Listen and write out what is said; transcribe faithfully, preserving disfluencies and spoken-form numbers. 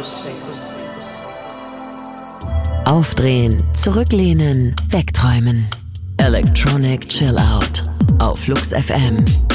Aufdrehen, zurücklehnen, wegträumen. Electronic Chill Out auf Flux F M.